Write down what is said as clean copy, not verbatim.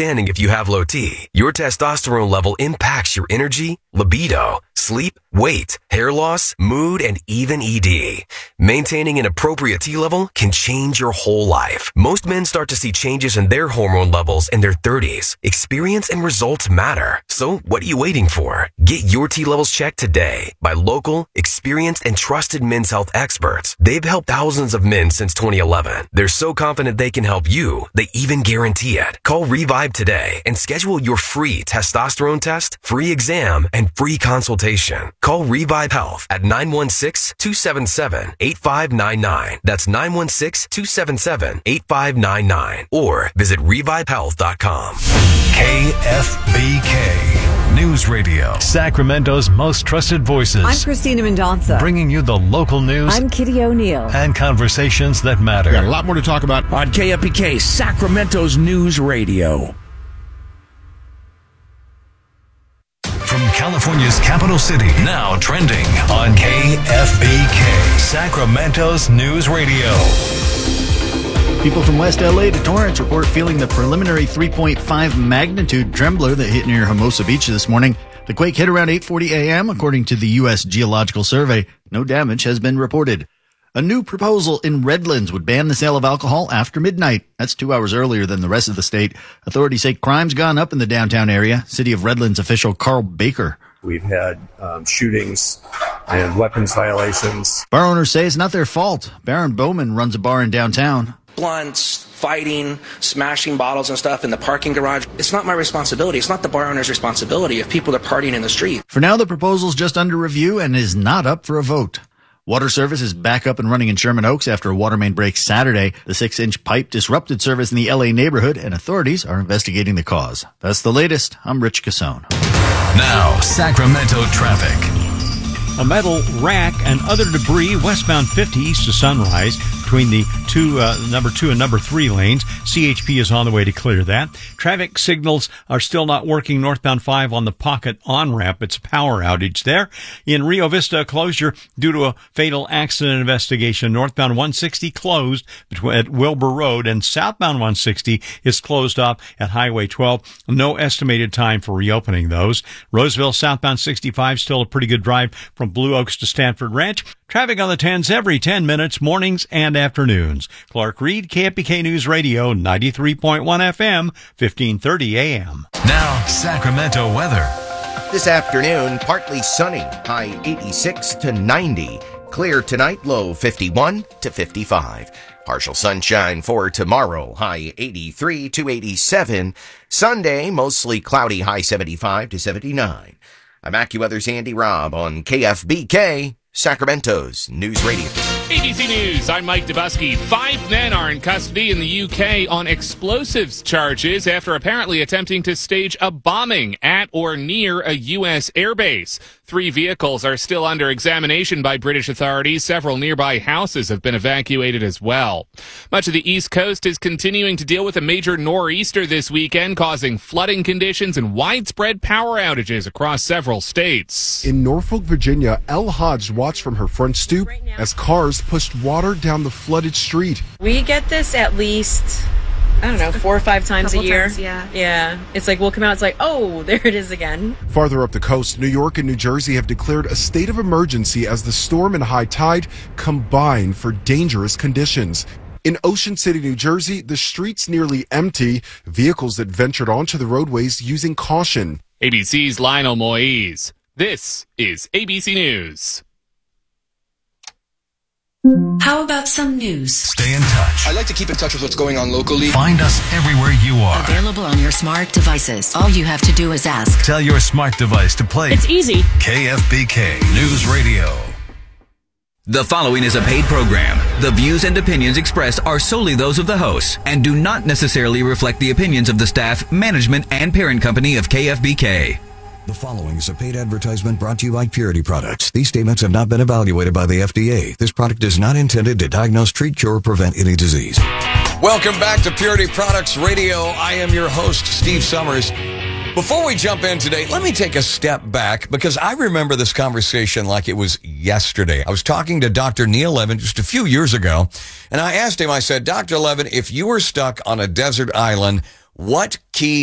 understanding if you have low T. Your testosterone level impacts your energy, libido, sleep, weight, hair loss, mood, and even ED. Maintaining an appropriate T level can change your whole life. Most men start to see changes in their hormone levels in their 30s. Experience and results matter. So what are you waiting for? Get your T levels checked today by local, experienced, and trusted men's health experts. They've helped thousands of men since 2011. They're so confident they can help you, they even guarantee it. Call Revive today and schedule your free testosterone test, free exam, and free consultation. Call Revive Health at 916-277-8599. That's 916-277-8599. Or visit revivehealth.com. KFBK News Radio, Sacramento's most trusted voices. I'm Christina Mendonça, bringing you the local news. I'm Kitty O'Neill. And conversations that matter. We got a lot more to talk about on KFBK, Sacramento's News Radio. From California's capital city, now trending on KFBK, Sacramento's News Radio. People from West LA to Torrance report feeling the preliminary 3.5 magnitude trembler that hit near Hermosa Beach this morning. The quake hit around 8:40 a.m. According to the U.S. Geological Survey. No damage has been reported. A new proposal in Redlands would ban the sale of alcohol after midnight. That's 2 hours earlier than the rest of the state. Authorities say crime's gone up in the downtown area. City of Redlands official Carl Baker. We've had shootings and weapons violations. Bar owners say it's not their fault. Baron Bowman runs a bar in downtown. Blunts, fighting, smashing bottles and stuff in the parking garage. It's not my responsibility. It's not the bar owner's responsibility if people are partying in the street. For now, the proposal's just under review and is not up for a vote. Water service is back up and running in Sherman Oaks after a water main break Saturday. The 6-inch pipe disrupted service in the LA neighborhood, and authorities are investigating the cause. That's the latest. I'm Rich Cassone. Now, Sacramento traffic. A metal rack and other debris westbound 50 east to Sunrise between the number 2 and number 3 lanes. CHP is on the way to clear that. Traffic signals are still not working northbound 5 on the Pocket on-ramp. It's a power outage there. In Rio Vista, closure due to a fatal accident investigation. Northbound 160 closed at Wilbur Road, and southbound 160 is closed off at Highway 12. No estimated time for reopening those. Roseville southbound 65 still a pretty good drive from Blue Oaks to Stanford Ranch. Traffic on the 10s every 10 minutes, mornings and afternoons. Clark Reed, KFBK News Radio, 93.1 FM, 1530 AM. Now, Sacramento weather. This afternoon, partly sunny, high 86 to 90. Clear tonight, low 51 to 55. Partial sunshine for tomorrow, high 83 to 87. Sunday, mostly cloudy, high 75 to 79. I'm AccuWeather's Andy Robb on KFBK, Sacramento's News Radio. ABC News, I'm Mike Dubusky. 5 men are in custody in the UK on explosives charges after apparently attempting to stage a bombing at or near a U.S. airbase. 3 vehicles are still under examination by British authorities. Several nearby houses have been evacuated as well. Much of the East Coast is continuing to deal with a major nor'easter this weekend, causing flooding conditions and widespread power outages across several states. In Norfolk, Virginia, Elle Hodge watched from her front stoop as cars pushed water down the flooded street. We get this at least, 4 or 5 times a year. Yeah. It's like we'll come out, it's like, oh, there it is again. Farther up the coast, New York and New Jersey have declared a state of emergency as the storm and high tide combine for dangerous conditions. In Ocean City, New Jersey, the streets nearly empty, vehicles that ventured onto the roadways using caution. ABC's Lionel Moise. This is ABC News. How about some news? Stay in touch. I like to keep in touch with what's going on locally. Find us everywhere you are. Available on your smart devices. All you have to do is ask. Tell your smart device to play. It's easy. KFBK News Radio. The following is a paid program. The views and opinions expressed are solely those of the hosts and do not necessarily reflect the opinions of the staff, management, and parent company of KFBK. The following is a paid advertisement brought to you by Purity Products. These statements have not been evaluated by the FDA. This product is not intended to diagnose, treat, cure, or prevent any disease. Welcome back to Purity Products Radio. I am your host, Steve Summers. Before we jump in today, let me take a step back because I remember this conversation like it was yesterday. I was talking to Dr. Neil Levin just a few years ago, and I asked him, I said, Dr. Levin, if you were stuck on a desert island, what key